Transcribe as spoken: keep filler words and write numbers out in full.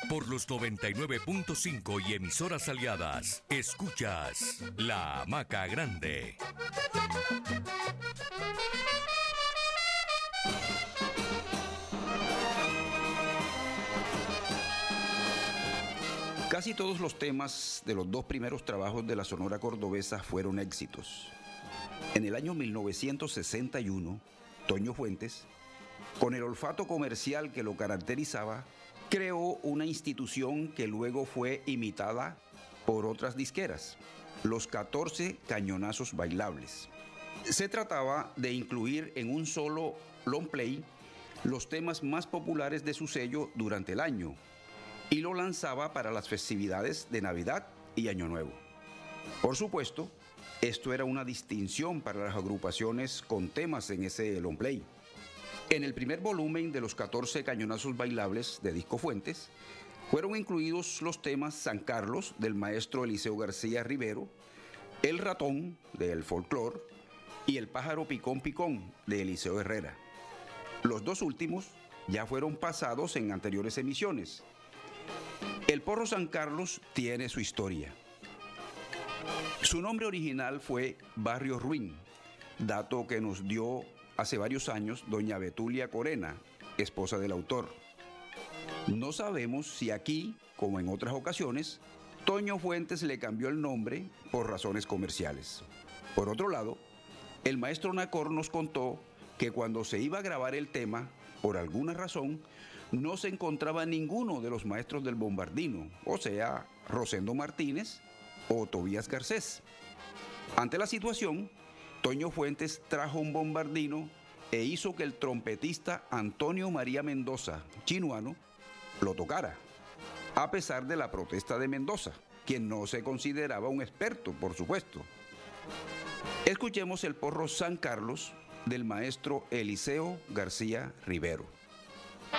Por los noventa y nueve punto cinco y emisoras aliadas, escuchas La Hamaca Grande. Casi todos los temas de los dos primeros trabajos de la Sonora Cordobesa fueron éxitos. En el año mil novecientos sesenta y uno, Toño Fuentes, con el olfato comercial que lo caracterizaba, creó una institución que luego fue imitada por otras disqueras, los catorce Cañonazos Bailables. Se trataba de incluir en un solo long play los temas más populares de su sello durante el año, y lo lanzaba para las festividades de Navidad y Año Nuevo. Por supuesto, esto era una distinción para las agrupaciones con temas en ese long play. En el primer volumen de los catorce Cañonazos Bailables de Disco Fuentes, fueron incluidos los temas San Carlos, del maestro Eliseo García Rivero, El Ratón, del Folclore, y El Pájaro Picón Picón, de Eliseo Herrera. Los dos últimos ya fueron pasados en anteriores emisiones. El Porro San Carlos tiene su historia. Su nombre original fue Barrio Ruin, dato que nos dio hace varios años doña Betulia Corena, esposa del autor. No sabemos si aquí, como en otras ocasiones, Toño Fuentes le cambió el nombre por razones comerciales. Por otro lado, el maestro Nacor nos contó que cuando se iba a grabar el tema, por alguna razón, no se encontraba ninguno de los maestros del bombardino, o sea, Rosendo Martínez o Tobías Garcés. Ante la situación, Toño Fuentes trajo un bombardino e hizo que el trompetista Antonio María Mendoza, chinuano, lo tocara, a pesar de la protesta de Mendoza, quien no se consideraba un experto, por supuesto. Escuchemos el Porro San Carlos del maestro Eliseo García Rivero.